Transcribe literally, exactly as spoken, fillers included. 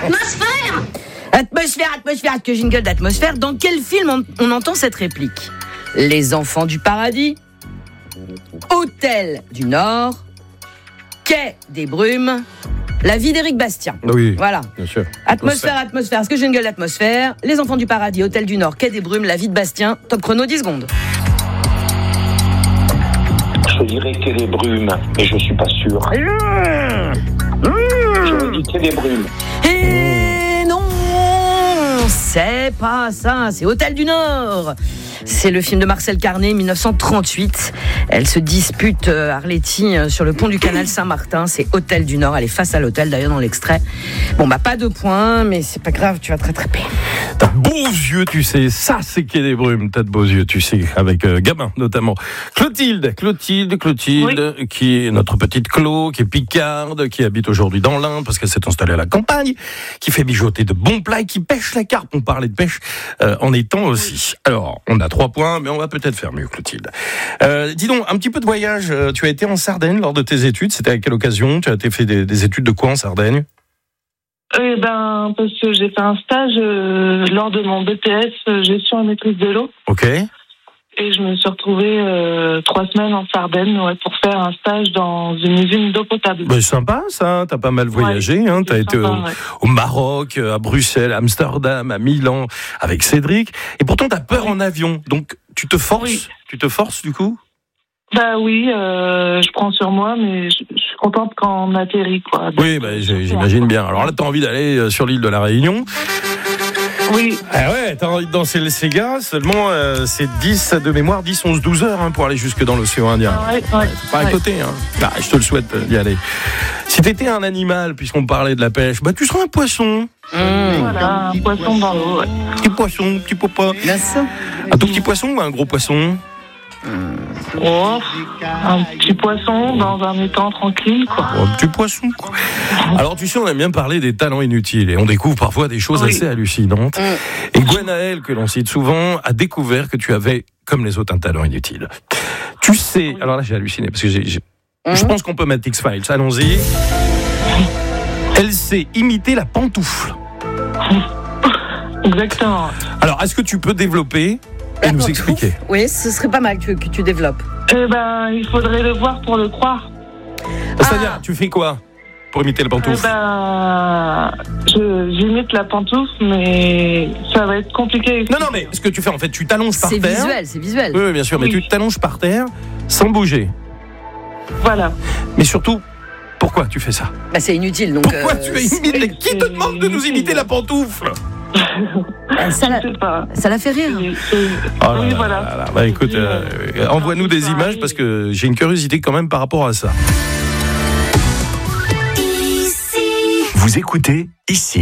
Atmosphère. Atmosphère, atmosphère, que jingle d'atmosphère. Dans quel film on, on entend cette réplique ? Les enfants du paradis, Hôtel du Nord, Quai des brumes, La vie d'Éric Bastien. Oui, voilà. Bien sûr. Atmosphère, atmosphère. Est-ce que jingle d'atmosphère ? Les enfants du paradis, Hôtel du Nord, Quai des brumes, La vie de Bastien. Top chrono, dix secondes. Je dirais Quai des brumes, mais je suis pas sûr. Mmh. Je dis Quai des brumes. Et non, c'est pas ça, c'est Hôtel du Nord. C'est le film de Marcel Carné, dix-neuf cent trente-huit. Elle se dispute, euh, Arletty, euh, sur le pont du canal Saint-Martin. C'est Hôtel du Nord. Elle est face à l'hôtel, d'ailleurs, dans l'extrait. Bon, bah, pas de points, mais c'est pas grave, tu vas te rattraper. T'as de beaux yeux, tu sais. Ça, c'est Quai des brumes. T'as de beaux yeux, tu sais. Avec euh, Gabin, notamment. Clotilde, Clotilde, Clotilde, oui. Qui est notre petite Clo, qui est picarde, qui habite aujourd'hui dans l'Inde, parce qu'elle s'est installée à la campagne, qui fait mijoter de bons plats et qui pêche la carpe. On parlait de pêche euh, en étang aussi. Alors, on a trois points, mais on va peut-être faire mieux, Clotilde. Euh, dis donc, un petit peu de voyage. Tu as été en Sardaigne lors de tes études. C'était à quelle occasion ? Tu as été fait des, des études de quoi en Sardaigne ? Eh ben, parce que j'ai fait un stage euh, lors de mon B T S euh, gestion et maîtrise de l'eau. Ok. Et je me suis retrouvée euh, trois semaines en Sardaigne ouais, pour faire un stage dans une usine d'eau potable. Ben, sympa ça, t'as pas mal voyagé, ouais, hein. T'as été sympa, au, ouais. au Maroc, à Bruxelles, à Amsterdam, à Milan, avec Cédric. Et pourtant t'as peur ouais. en avion, donc tu te forces, oui. tu te forces du coup ? Bah oui, euh, je prends sur moi, mais je, je suis contente quand on atterrit, quoi. Donc, oui, bah, j'imagine bien. Alors là, t'as envie d'aller sur l'île de la Réunion. Oui. Ah ouais, t'as envie de danser le Sega, seulement euh, c'est dix de mémoire, dix, onze, douze heures hein, pour aller jusque dans l'océan Indien. Ah ouais, ouais, c'est pas ouais. à côté, hein. Bah, je te le souhaite d'y aller. Si t'étais un animal, puisqu'on parlait de la pêche, bah tu serais un poisson. Mmh. Voilà, un poisson dans l'eau. Ouais. Petit poisson, petit papa. Merci. Un tout petit poisson ou un gros poisson ? Oh, un petit poisson dans un étang tranquille, quoi. Oh, un petit poisson, quoi. Alors, tu sais, on aime bien parler des talents inutiles et on découvre parfois des choses oui. assez hallucinantes. Et Gwenaëlle, que l'on cite souvent, a découvert que tu avais, comme les autres, un talent inutile. Tu sais, alors là, j'ai halluciné parce que j'ai, j'ai, mmh. je pense qu'on peut mettre X-Files. Allons-y. Elle sait imiter la pantoufle. Exactement. Alors, est-ce que tu peux développer et nous expliquer ? Oui, ce serait pas mal que, que tu développes. Eh ben, il faudrait le voir pour le croire. C'est-à-dire, ah. tu fais quoi pour imiter la pantoufle ? Eh ben, je, j'imite la pantoufle, mais ça va être compliqué. Non, non, mais ce que tu fais, en fait, tu t'allonges par c'est terre. C'est visuel, c'est visuel. Oui, bien sûr, oui. mais tu t'allonges par terre sans bouger. Voilà. Mais surtout, pourquoi tu fais ça ? Bah, c'est inutile, donc... Pourquoi euh, tu es imité ? Qui te demande de nous imiter la pantoufle ? Ça la, ça la fait rire. Oh là oui, là voilà. Là là. Bah, écoute, euh, envoie-nous des images parce que j'ai une curiosité quand même par rapport à ça. Vous écoutez ici.